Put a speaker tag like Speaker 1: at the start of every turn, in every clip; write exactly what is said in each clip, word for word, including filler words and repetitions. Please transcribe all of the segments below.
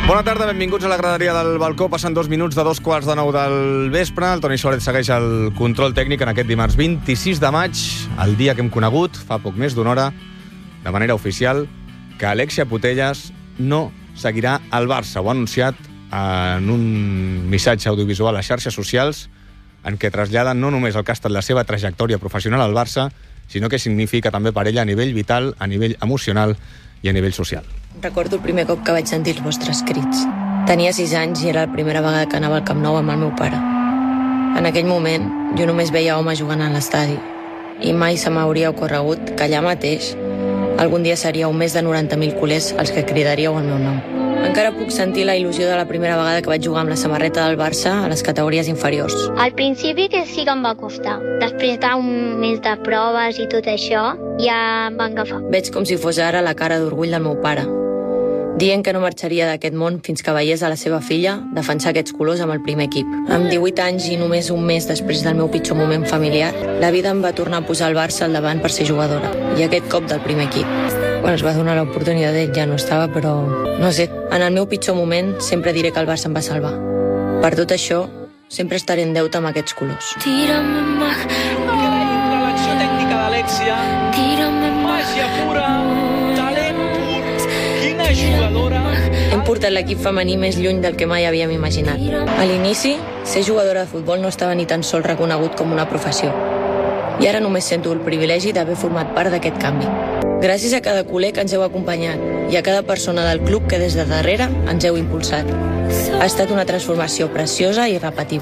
Speaker 1: Bona tarda, benvinguts a la graderia del balcó. Passen dos minuts de dos quarts de nou del vespre. El Toni Suárez segueix el control tècnic en aquest dimarts vint-i-sis de maig, el dia que hem conegut, fa poc més d'una hora, de manera oficial, que Alexia Putellas no seguirà al Barça. Ho ha anunciat en un missatge audiovisual a xarxes socials en què traslladen no només el que ha estat la seva trajectòria professional al Barça, sinó que significa també per ella a nivell vital, a nivell emocional i a nivell social.
Speaker 2: Recordo el primer cop que vaig sentir els vostres crits. Tenia sis anys i era la primera vegada que anava al Camp Nou amb el meu pare. En aquell moment, jo només veia homes jugant a l'estadi i mai se m'hauria ocorregut que allà mateix algun dia seríeu més de noranta mil culers els que cridaríeu el meu nom. Encara puc sentir la il·lusió de la primera vegada que vaig jugar amb la samarreta del Barça a les categories inferiors.
Speaker 3: Al principi que sí que em va costar. Després d'un mes de proves i tot això, ja em va agafar.
Speaker 2: Veig com si fos ara la cara d'orgull del meu pare, dient que no marxaria d'aquest món fins que veiés a la seva filla defensar aquests colors amb el primer equip. Amb divuit anys i només un mes després del meu pitjor moment familiar, la vida em va tornar a posar el Barça al davant per ser jugadora, i aquest cop del primer equip. Quan es va donar l'oportunitat, ell ja no estava, però no sé, en el meu pitjor moment sempre diré que el Barça em va salvar. Per tot això, sempre estaré en deute amb aquests colors.
Speaker 4: Tírame más. Increïble l'acció tècnica d'Alexia. Tírame más. Màgia pura, talent pur. Quina jugadora.
Speaker 2: Hem portat l'equip femení més lluny del que mai havíem imaginat. A l'inici, ser jugadora de futbol no estava ni tan sols reconegut com una professió. I ara només sento el privilegi d'haver format part d'aquest canvi. Gràcies a cada culer que ens heu acompanyat i a cada persona del club que des de darrere ens heu impulsat. Ha estat una transformació preciosa i irrepetible.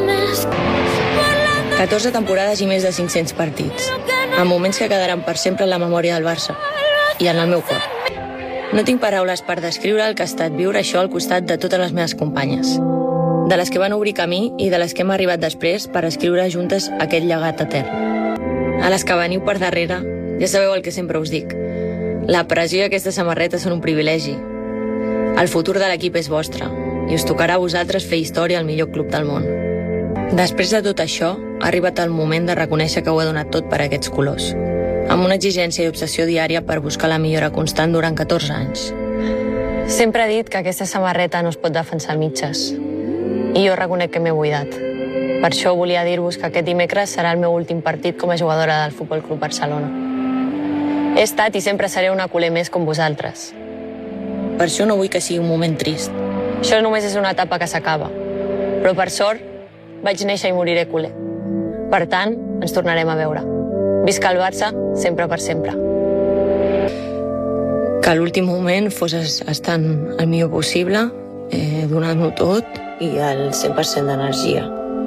Speaker 2: catorze temporades i més de cinc-cents partits, amb moments que quedaran per sempre en la memòria del Barça i en el meu cor. No tinc paraules per descriure el que ha estat viure això al costat de totes les meves companyes, de les que van obrir camí i de les que hem arribat després per escriure juntes aquest llegat etern. A les que veniu per darrere, ja sabeu el que sempre us dic. La pressió i aquesta samarreta són un privilegi. El futur de l'equip és vostre i us tocarà a vosaltres fer història al millor club del món. Després de tot això, ha arribat el moment de reconèixer que ho he donat tot per aquests colors, amb una exigència i obsessió diària per buscar la millora constant durant catorze anys. Sempre he dit que aquesta samarreta no es pot defensar a mitges, i jo reconec que m'he buidat. Per això volia dir-vos que aquest dimecres serà el meu últim partit com a jugadora del Futbol Club Barcelona. He estat i sempre seré una culer més com vosaltres. Per això no vull que sigui un moment trist. Això només és una etapa que s'acaba. Però per sort, vaig néixer i moriré culer. Per tant, ens tornarem a veure. Visca el Barça, sempre per sempre. Que l'últim moment fos estant el millor possible, eh, donant-ho tot i al cent per cent d'energia.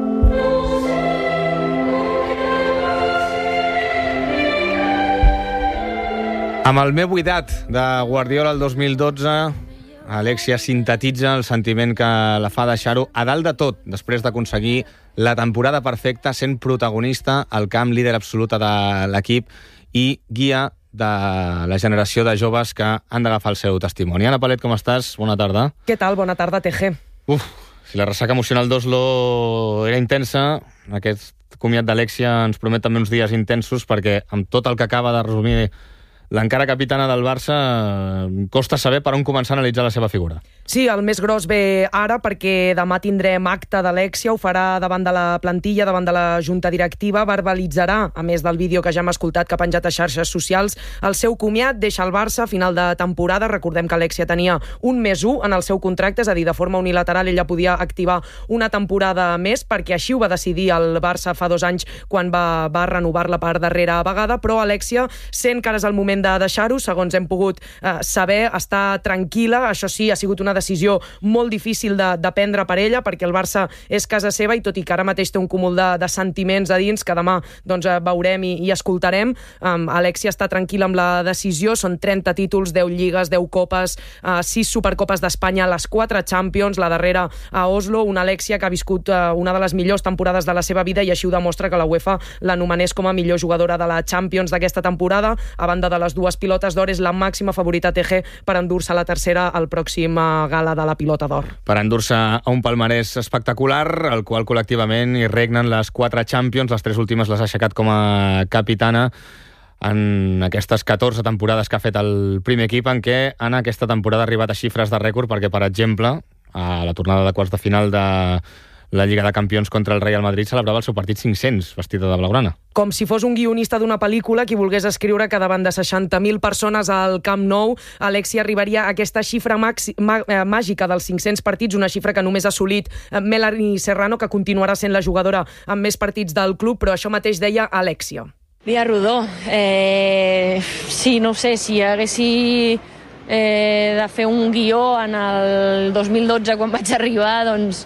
Speaker 1: Amb el meu buidat de Guardiola el dos mil dotze, Alexia sintetitza el sentiment que la fa deixar-ho a dalt de tot, després d'aconseguir la temporada perfecta, sent protagonista al camp, líder absoluta de l'equip i guia de la generació de joves que han d'agafar el seu testimoni. Anna Palet, com estàs? Bona tarda.
Speaker 5: Què tal? Bona tarda, T G.
Speaker 1: Uf, si la ressaca emocional d'Oslo era intensa, aquest comiat d'Alexia ens promet també uns dies intensos, perquè amb tot el que acaba de resumir l'encara capitana del Barça, costa saber per on començar a analitzar la seva figura.
Speaker 5: Sí, el més gros ve ara perquè demà tindrem acte d'Alexia, ho farà davant de la plantilla, davant de la junta directiva, verbalitzarà, a més del vídeo que ja hem escoltat que ha penjat a xarxes socials, el seu comiat, deixa el Barça a final de temporada. Recordem que Alexia tenia un més un en el seu contracte, és a dir, de forma unilateral ella podia activar una temporada més, perquè així ho va decidir el Barça fa dos anys quan va, va renovar-la per darrera vegada, però Alexia sent que ara és el moment de deixar-ho, segons hem pogut eh, saber, està tranquil·la. Això sí, ha sigut una decisió molt difícil de, de prendre per ella, perquè el Barça és casa seva i tot i que ara mateix té un cúmul de, de sentiments a dins que demà doncs, veurem i, i escoltarem. Um, Alexia està tranquil·la amb la decisió, són trenta títols, deu lligues, deu copes, uh, sis supercopes d'Espanya, les quatre Champions, la darrera a Oslo, una Alexia que ha viscut uh, una de les millors temporades de la seva vida i així ho demostra que la UEFA l'anomenés com a millor jugadora de la Champions d'aquesta temporada. A banda de les dues pilotes d'or, és la màxima favorita T G per endur-se la tercera al pròxim gala de la pilota d'or.
Speaker 1: Per endur-se a un palmarès espectacular, el qual col·lectivament hi regnen les quatre Champions, les tres últimes les ha aixecat com a capitana. en aquestes catorze temporades que ha fet el primer equip, en què en aquesta temporada ha arribat a xifres de rècord, perquè, per exemple, a la tornada de quarts de final de la Lliga de Campions contra el Real Madrid celebrava el seu partit cinc-cents, vestida de blaugrana.
Speaker 5: Com si fos un guionista d'una pel·lícula qui volgués escriure que davant de seixanta mil persones al Camp Nou, Alexia arribaria a aquesta xifra maxi, mà, eh, màgica dels cinc-cents partits, una xifra que només ha assolit Melanie Serrano, que continuarà sent la jugadora amb més partits del club, però això mateix deia Alexia.
Speaker 2: Dia rodó. Eh, sí, no ho sé, si haguessi eh, de fer un guió en el dos mil dotze quan vaig arribar, doncs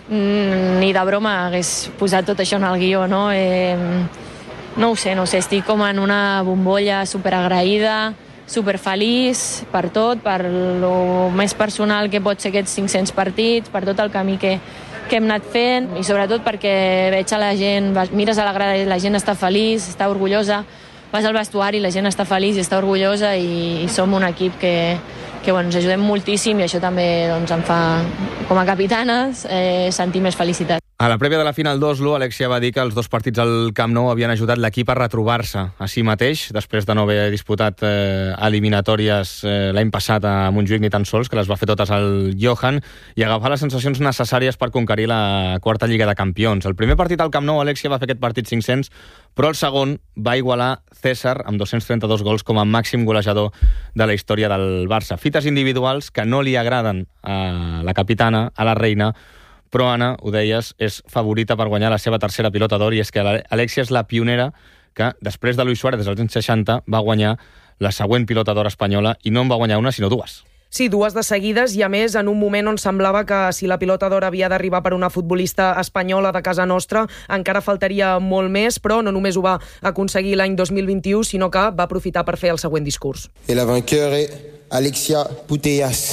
Speaker 2: ni de broma hagués posat tot això en el guió, no? Eh, no ho sé, no ho sé, estic com en una bombolla superagraïda, superfeliç per tot, per lo més personal que pot ser aquests cinc-cents partits, per tot el camí que, que hem anat fent, i sobretot perquè veig a la gent, mires a la grada i la gent està feliç, està orgullosa, vas al vestuari i la gent està feliç i està orgullosa, i, i som un equip que que bueno, ens ajudem moltíssim, i això també doncs, em fa, com a capitanes, eh, sentir més felicitat.
Speaker 1: A la prèvia de la final d'Oslo, Alexia va dir que els dos partits al Camp Nou havien ajudat l'equip a retrobar-se a si mateix, després de no haver disputat eh, eliminatòries eh, l'any passat a Montjuïc ni tan sols, que les va fer totes al Johan, i agafar les sensacions necessàries per conquerir la quarta Lliga de Campions. El primer partit al Camp Nou, Alexia va fer aquest partit cinc-cents, però el segon va igualar César amb dos-cents trenta-dos gols com a màxim golejador de la història del Barça. Fites individuals que no li agraden a la capitana, a la reina, però Anna, ho deies, és favorita per guanyar la seva tercera pilota d'or, i és que Alexia és la pionera que, després de Luis Suárez, des dels anys seixanta, va guanyar la següent pilota d'or espanyola, i no en va guanyar una, sinó dues.
Speaker 5: Sí, dues de seguides, i a més en un moment on semblava que si la pilota d'or havia d'arribar per una futbolista espanyola de casa nostra, encara faltaria molt més, però no només ho va aconseguir l'any dos mil vint-i-u, sinó que va aprofitar per fer el següent discurs.
Speaker 6: I la vainqueur és Alexia Putellas.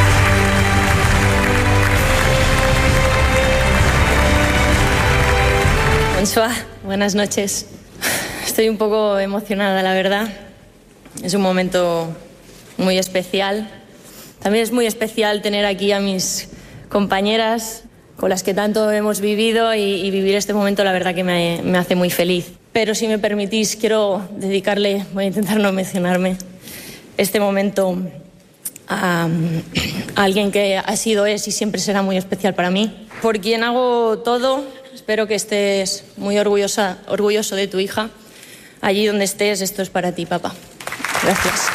Speaker 2: Bonsoir, buenas noches. Estoy un poco emocionada, la verdad. Es un momento muy especial. También es muy especial tener aquí a mis compañeras con las que tanto hemos vivido, y, y vivir este momento, la verdad que me, me hace muy feliz. Pero si me permitís, quiero dedicarle, voy a intentar no mencionarme, este momento a, a alguien que ha sido, es y siempre será muy especial para mí. Por quien hago todo, espero que estés muy orgullosa, orgulloso de tu hija. Allí donde estés, esto es para ti, papá. Gràcies.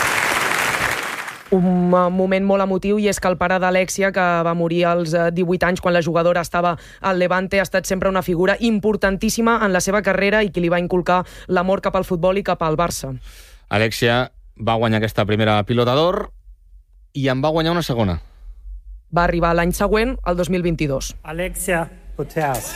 Speaker 5: Un moment molt emotiu, i és que el pare d'Alexia, que va morir als divuit anys quan la jugadora estava al Levante, ha estat sempre una figura importantíssima en la seva carrera i qui li va inculcar l'amor cap al futbol i cap al Barça.
Speaker 1: Alexia va guanyar aquesta primera pilota d'or i en va guanyar una segona.
Speaker 5: Va arribar l'any següent, el dos mil vint-i-dos.
Speaker 7: Alexia Putellas.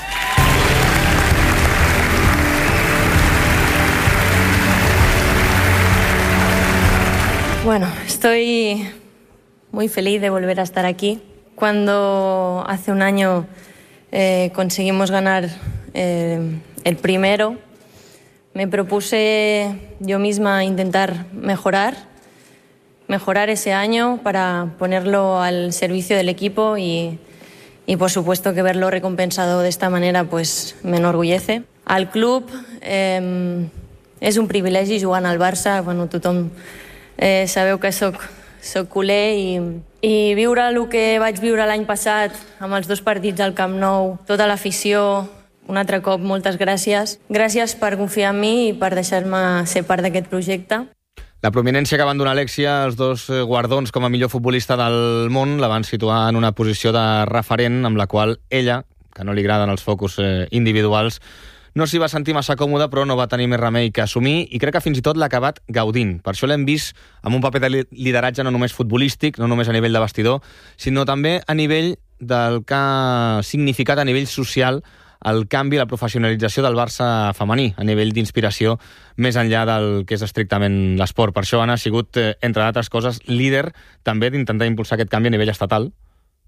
Speaker 2: Bueno, estoy muy feliz de volver a estar aquí. Cuando hace un año eh, conseguimos ganar eh, el primero, me propuse yo misma intentar mejorar, mejorar ese año para ponerlo al servicio del equipo, y, y por supuesto que verlo recompensado de esta manera pues me enorgullece. Al club eh, és un privilegi jugant al Barça, bueno, tothom Eh, sabeu que soc, soc culer, i, i viure el que vaig viure l'any passat amb els dos partits al Camp Nou, tota l'afició, un altre cop, moltes gràcies. Gràcies per confiar en mi i per deixar-me ser part d'aquest projecte.
Speaker 1: La prominència que van donar Alexia, els dos guardons com a millor futbolista del món, la van situar en una posició de referent amb la qual ella, que no li agraden els focus eh, individuals, no s'hi va sentir massa còmode, però no va tenir més remei que assumir, i crec que fins i tot l'ha acabat gaudint. Per això l'hem vist amb un paper de lideratge no només futbolístic, no només a nivell de vestidor, sinó també a nivell del que ha significat a nivell social el canvi, la professionalització del Barça femení, a nivell d'inspiració, més enllà del que és estrictament l'esport. Per això Anna ha sigut, entre d'altres coses, líder també d'intentar impulsar aquest canvi a nivell estatal.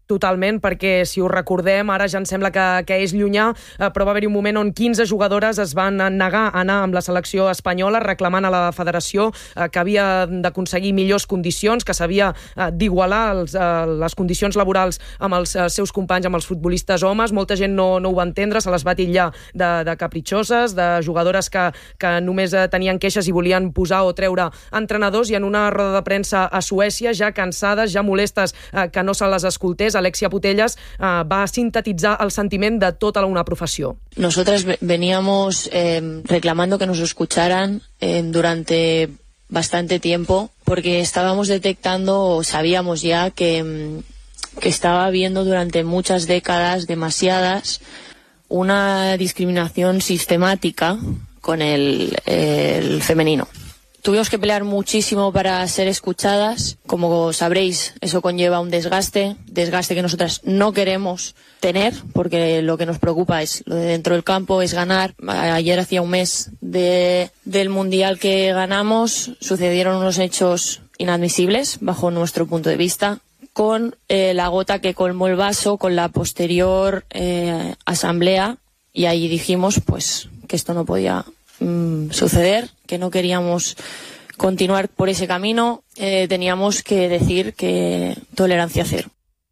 Speaker 5: Totalment, perquè si ho recordem, ara ja em sembla que, que és llunyà, eh, però va haver-hi un moment on quinze jugadores es van negar a anar amb la selecció espanyola reclamant a la federació eh, que havia d'aconseguir millors condicions, que s'havia eh, d'igualar els, eh, les condicions laborals amb els eh, seus companys, amb els futbolistes homes. Molta gent no, no ho va entendre, se les va titllar de, de capritxoses, de jugadores que, que només eh, tenien queixes i volien posar o treure entrenadors, i en una roda de premsa a Suècia, ja cansades, ja molestes eh, que no se les escoltés, Alexia Putellas eh, va sintetitzar el sentiment de tota una professió.
Speaker 2: Nosotras veníamos eh, reclamando que nos escucharan eh, durante bastante tiempo, porque estábamos detectando, o sabíamos ya que, que estaba habiendo durante muchas décadas, demasiadas, una discriminación sistemática con el, el femenino. Tuvimos que pelear muchísimo para ser escuchadas. Como sabréis, eso conlleva un desgaste, desgaste que nosotras no queremos tener, porque lo que nos preocupa es lo de dentro del campo, es ganar. Ayer hacía un mes de, del Mundial que ganamos, sucedieron unos hechos inadmisibles bajo nuestro punto de vista, con eh, la gota que colmó el vaso, con la posterior eh, asamblea, y ahí dijimos pues que esto no podía mm, suceder, que no queríamos continuar por ese camino, eh, teníamos que decir que tolerancia cero.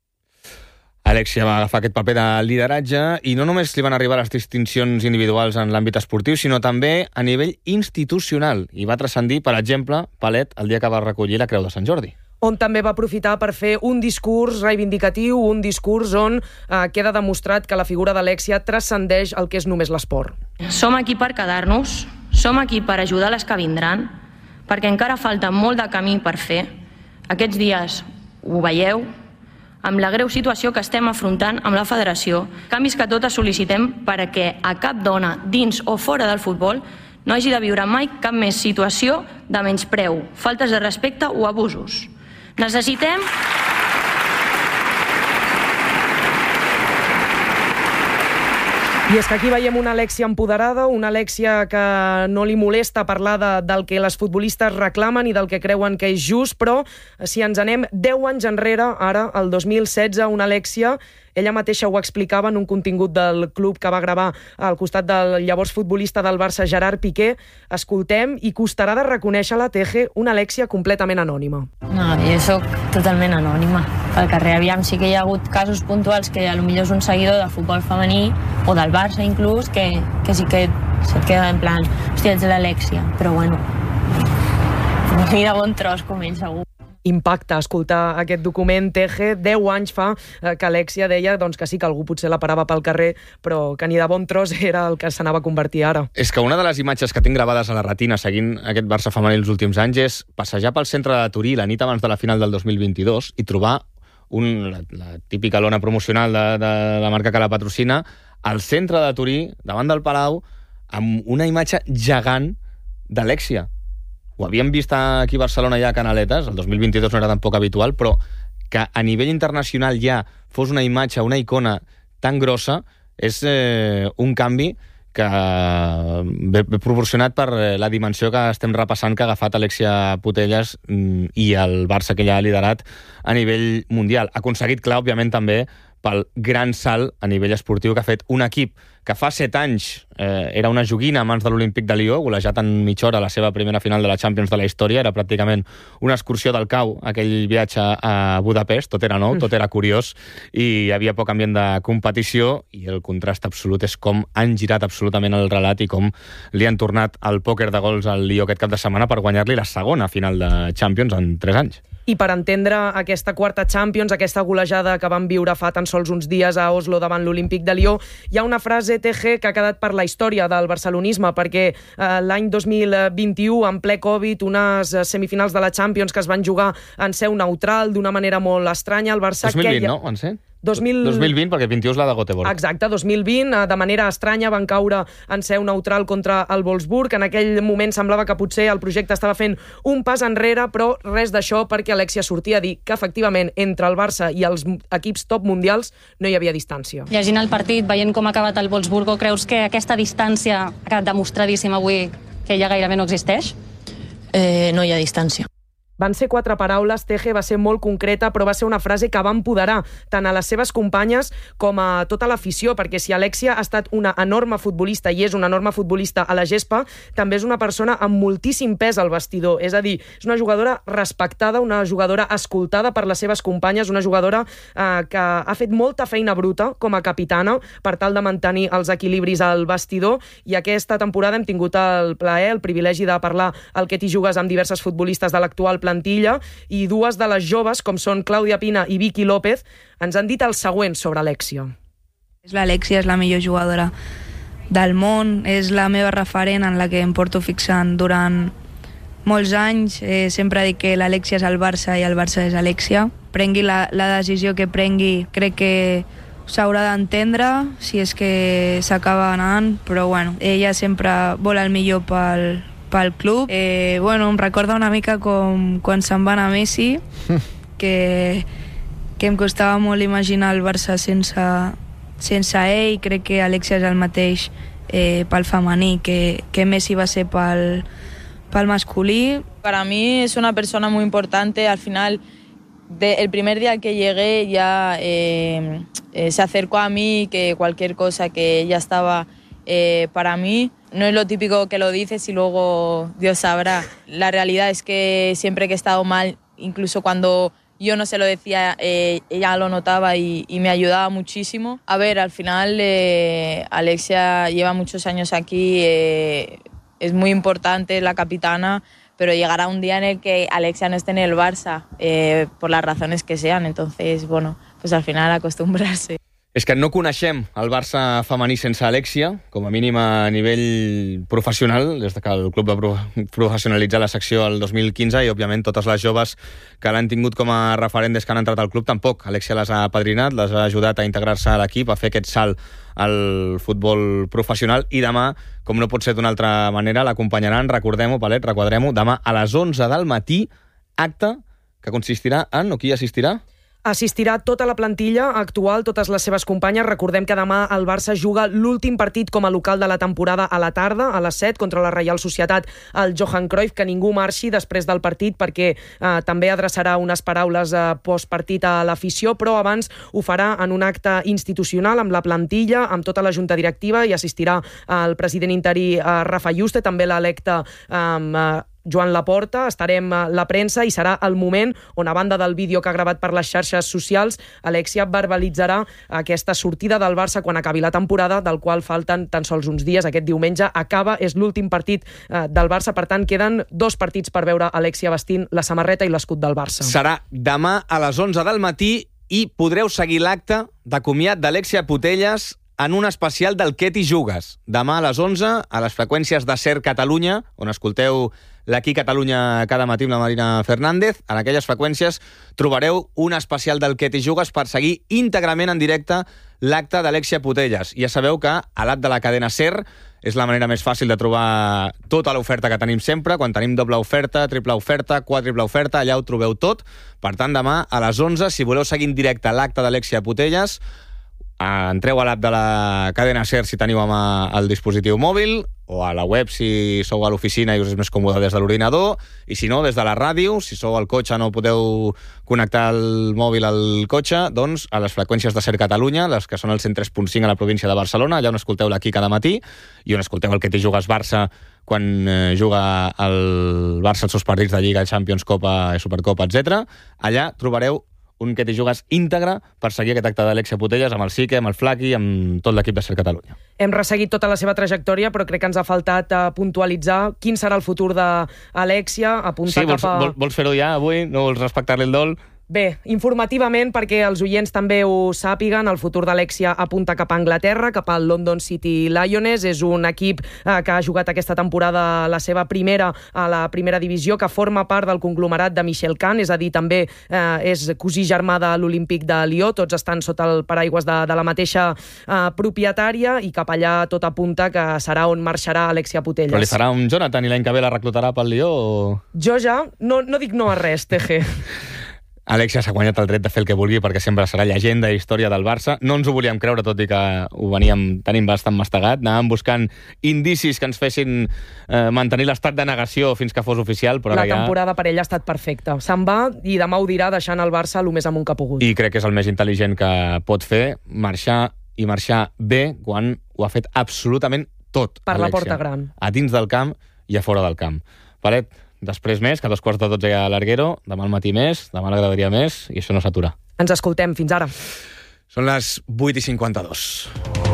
Speaker 1: Alexia va agafar aquest paper de lideratge i no només li van arribar les distincions individuals en l'àmbit esportiu, sinó també a nivell institucional. I va transcendir, per exemple, Palet el dia que va recollir la Creu de Sant Jordi,
Speaker 5: on també va aprofitar per fer un discurs reivindicatiu, un discurs on eh, queda demostrat que la figura d'Alexia transcendeix el que és només l'esport.
Speaker 8: Som aquí per quedar-nos, som aquí per ajudar les que vindran, perquè encara falta molt de camí per fer. Aquests dies ho veieu, amb la greu situació que estem afrontant amb la federació, canvis que totes sol·licitem perquè a cap dona, dins o fora del futbol, no hagi de viure mai cap més situació de menyspreu, faltes de respecte o abusos. Necessitem...
Speaker 5: I és que aquí veiem una Alexia empoderada, una Alexia que no li molesta parlar de, del que les futbolistes reclamen i del que creuen que és just, però si ens anem deu anys enrere, ara, el dos mil setze, una Alexia, ella mateixa ho explicava en un contingut del club que va gravar al costat del llavors futbolista del Barça, Gerard Piqué. Escoltem, i costarà de reconèixer-la, Teje, una Alexia completament anònima.
Speaker 8: No, jo soc totalment anònima. Al carrer, aviam, sí que hi ha hagut casos puntuals que potser és un seguidor de futbol femení o del Barça inclús, que, que sí que se't queda en plan, hòstia, ets l'Alexia, però bueno, ni de bon tros com ell, segur.
Speaker 5: Impacta escoltar aquest document, Teje. Deu anys fa eh, que Alexia deia doncs, que sí que algú potser la parava pel carrer, però que ni de bon tros era el que s'anava a convertir ara.
Speaker 1: És que una de les imatges que tinc gravades a la retina seguint aquest Barça femení els últims anys és passejar pel centre de Turí la nit abans de la final del dos mil vint-i-dos i trobar un, la, la típica lona promocional de, de la marca que la patrocina al centre de Turí, davant del Palau, amb una imatge gegant d'Alexia. Ho havíem vist aquí a Barcelona ja a Canaletes, el dos mil vint-i-dos no era tan poc habitual, però que a nivell internacional ja fos una imatge, una icona tan grossa, és eh, un canvi que ve, ve proporcionat per la dimensió que estem repassant que ha agafat Alexia Putellas i el Barça que ja ha liderat a nivell mundial. Ha aconseguit, clar, òbviament, també pel gran salt a nivell esportiu que ha fet un equip que fa set anys eh, era una joguina a mans de l'Olímpic de Lió, golejat en mitja hora a la seva primera final de la Champions de la història. Era pràcticament una excursió del cau, aquell viatge a Budapest. Tot era nou, tot era curiós i hi havia poc ambient de competició, i el contrast absolut és com han girat absolutament el relat i com li han tornat el pòquer de gols al Lió aquest cap de setmana per guanyar-li la segona final de Champions en tres anys.
Speaker 5: I per entendre aquesta quarta Champions, aquesta golejada que van viure fa tan sols uns dies a Oslo davant l'Olímpic de Lió, hi ha una frase, T G, que ha quedat per la història del barcelonisme, perquè eh, l'any dos mil vint-i-u, en ple Covid, unes semifinals de la Champions que es van jugar en seu neutral, d'una manera molt estranya, el Barça...
Speaker 1: dos mil vint,
Speaker 5: queia...
Speaker 1: no? Van ser?
Speaker 5: dos mil...
Speaker 1: dos mil vint, perquè vint-i-u és la de Göteborg.
Speaker 5: Exacte, dos mil vint, de manera estranya, van caure en seu neutral contra el Wolfsburg. En aquell moment semblava que potser el projecte estava fent un pas enrere, però res d'això, perquè Alexia sortia a dir que, efectivament, entre el Barça i els equips top mundials no hi havia distància.
Speaker 9: Llegint el partit, veient com ha acabat el Wolfsburg, creus que aquesta distància ha quedat demostradíssima avui que ja gairebé no existeix?
Speaker 2: Eh, no hi ha distància.
Speaker 5: Van ser quatre paraules, Teje, va ser molt concreta, però va ser una frase que va empoderar tant a les seves companyes com a tota l'afició, perquè si Alexia ha estat una enorme futbolista i és una enorme futbolista a la gespa, també és una persona amb moltíssim pes al vestidor. És a dir, és una jugadora respectada, una jugadora escoltada per les seves companyes, una jugadora eh, que ha fet molta feina bruta com a capitana per tal de mantenir els equilibris al vestidor, i aquesta temporada hem tingut el plaer, el privilegi de parlar al Que t'hi jugues amb diverses futbolistes de l'actual plantilla, i dues de les joves, com són Clàudia Pina i Vicky López, ens han dit el següent sobre Alexia.
Speaker 10: L'Alexia és la millor jugadora del món, és la meva referent en la que em porto fixant durant molts anys. Eh, sempre dic que l'Alexia és el Barça i el Barça és Alexia. Prengui la, la decisió que prengui, crec que s'haurà d'entendre si és que s'acaba anant, però bueno, ella sempre vol el millor pel, pel club. Eh, bueno, em recorda una mica com quan se'n va anar Messi, que, que em costava molt imaginar el Barça sense, sense ell. Crec que Alexia és el mateix eh, pel femení que, que Messi va ser pel, pel masculí.
Speaker 11: Para mí es una persona muy importante. Al final, de, el primer día que llegué ya eh, eh, se acercó a mí, que cualquier cosa que ella estaba eh, para mí. No es lo típico que lo dices y luego Dios sabrá. La realidad es que siempre que he estado mal, incluso cuando yo no se lo decía, eh, ella lo notaba y, y me ayudaba muchísimo. A ver, al final eh, Alexia lleva muchos años aquí, eh, es muy importante, es la capitana, pero llegará un día en el que Alexia no esté en el Barça, eh, por las razones que sean. Entonces, bueno, pues al final acostumbrarse.
Speaker 1: És que no coneixem el Barça femení sense Alexia, com a mínim a nivell professional, des que el club va professionalitzar la secció el dos mil quinze, i òbviament totes les joves que l'han tingut com a referent des que han entrat al club tampoc. Alexia les ha apadrinat, les ha ajudat a integrar-se a l'equip, a fer aquest salt al futbol professional, i demà, com no pot ser d'una altra manera, l'acompanyaran, recordem-ho, Palet, requadrem-ho, demà a les onze del matí, acte que consistirà en, o qui assistirà?
Speaker 5: Assistirà tota la plantilla actual, totes les seves companyes. Recordem que demà el Barça juga l'últim partit com a local de la temporada a la tarda, a les set, contra la Reial Societat al Johan Cruyff. Que ningú marxi després del partit, perquè eh, també adreçarà unes paraules eh, postpartit a l'afició, però abans ho farà en un acte institucional amb la plantilla, amb tota la junta directiva, i assistirà el president interí eh, Rafa Yuste, també l'electe eh, Joan Laporta. Estarem la premsa i serà el moment on, a banda del vídeo que ha gravat per les xarxes socials, Alexia verbalitzarà aquesta sortida del Barça quan acabi la temporada, del qual falten tan sols uns dies. Aquest diumenge acaba, és l'últim partit eh, del Barça, per tant queden dos partits per veure Alexia vestint la samarreta i l'escut del Barça.
Speaker 1: Serà demà a les onze del matí i podreu seguir l'acte de comiat d'Alexia Putellas en un especial del Que t'hi jugues. Demà a les onze, a les freqüències de Ser Catalunya, on escolteu l'Aquí Catalunya cada matí amb la Marina Fernández, en aquelles freqüències trobareu un especial del Que t'hi jugues per seguir íntegrament en directe l'acte d'Alexia Putellas. Ja sabeu que a l'app de la cadena Ser és la manera més fàcil de trobar tota l'oferta que tenim sempre. Quan tenim doble oferta, triple oferta, quàdruple oferta, allà ho trobeu tot. Per tant, demà a les onze, si voleu seguir en directe l'acte d'Alexia Putellas, entreu a l'app de la cadena Ser si teniu amb el dispositiu mòbil, o a la web si sou a l'oficina i us és més còmode des de l'ordinador, i si no, des de la ràdio. Si sou al cotxe no podeu connectar el mòbil al cotxe, doncs a les freqüències de Ser Catalunya, les que són el cent tres punt cinc a la província de Barcelona, allà on escolteu l'Aquí cada matí, i on escolteu el Que t'hi jugues Barça quan eh, juga el Barça els seus partits de Lliga, Champions, Copa, Supercopa, etcètera. Allà trobareu un Que t'hi jugues íntegre per seguir aquest acte d'Alexia Putellas amb el Sique, amb el Flaqui, amb tot l'equip de Ser Catalunya.
Speaker 5: Hem resseguit tota la seva trajectòria, però crec que ens ha faltat uh, puntualitzar quin serà el futur d'Alexia, apuntar
Speaker 1: sí, vols,
Speaker 5: cap a...
Speaker 1: vols, vols fer-ho ja avui? No vols respectar-li el dol?
Speaker 5: Bé, informativament, perquè els oients també ho sàpiguen, el futur d'Alexia apunta cap a Anglaterra, cap al London City Lioness. És un equip eh, que ha jugat aquesta temporada la seva primera a la primera divisió, que forma part del conglomerat de Michel Kahn, és a dir, també eh, és cosí germà de l'Olímpic de Lió. Tots estan sota el paraigües de, de la mateixa eh, propietària, i cap allà tot apunta que serà on marxarà Alexia Putellas.
Speaker 1: Però li farà un Jonathan i l'any que ve la reclutarà pel Lió? O...
Speaker 5: Jo ja no, no dic no a res, T G.
Speaker 1: Alexia s'ha guanyat el dret de fer el que vulgui perquè sempre serà llegenda i història del Barça. No ens ho volíem creure, tot i que ho veníem tenim bastant mastegat. Anàvem buscant indicis que ens fessin eh, mantenir l'estat de negació fins que fos oficial. Però
Speaker 5: la
Speaker 1: ja...
Speaker 5: temporada per ell ha estat perfecta. Se'n va i demà ho dirà deixant el Barça el més amunt que ha pogut.
Speaker 1: I crec que és el més intel·ligent que pot fer, marxar i marxar bé quan ho ha fet absolutament tot.
Speaker 5: Per
Speaker 1: Alexia.
Speaker 5: La porta gran.
Speaker 1: A dins del camp i a fora del camp. Paret, després més, que a dos quarts de dotze hi ha l'Arguero, demà al matí més, demà a la graderia més, i això no s'atura.
Speaker 5: Ens escoltem, fins ara.
Speaker 1: Són les vuit i cinquanta-dos.